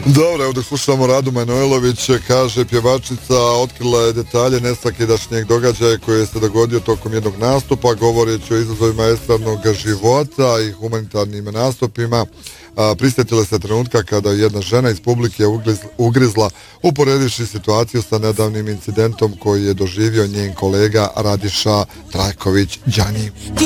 Dobro, evo dok slušamo Radu Manojlović, kaže pjevačica, otkrila je detalje nesvakidašnjeg događaja koji je se dogodio tokom jednog nastupa, govoreći o izazovima estradnog života i humanitarnim nastupima. Prisjetila se trenutka kada jedna žena iz publike ugrizla, uporedivši situaciju sa nedavnim incidentom koji je doživio njen kolega Radiša Trajković-Đani.